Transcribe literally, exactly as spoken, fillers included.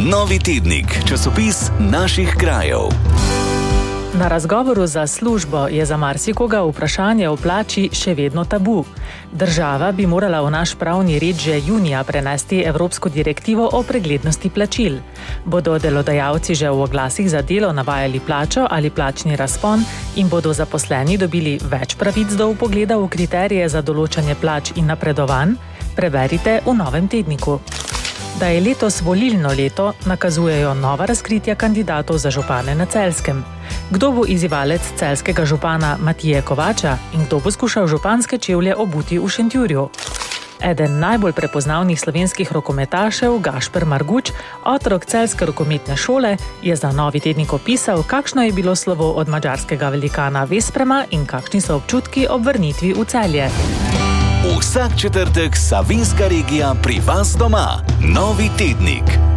Novi tednik, časopis naših krajev. Na razgovoru za službo je za marsikoga vprašanje o plači še vedno tabu. Država bi morala v naš pravni red že junija prenesti evropsko direktivo o preglednosti plačil. Bodo delodajalci že v oglasih za delo navajali plačo ali plačni razpon in bodo zaposleni dobili več pravic do vpogleda v kriterije za določanje plač in napredovanj? Preberite v novem tedniku. Da je letos volilno leto, nakazujejo nova razkritja kandidatov za župane na Celjskem. Kdo bo izzivalec celjskega župana Matije Kovača in kdo bo skušal županske čevlje obuti v Šentjurju? Eden najbolj prepoznavnih slovenskih rokometašev, Gašper Marguč, otrok celjske rokometne šole, je za Novi tednik opisal, kakšno je bilo slovo od madžarskega velikana Vesprema in kakšni so občutki ob vrnitvi v Celje. Vsak četrtek Savinjska regija pri vas doma. Novi tednik.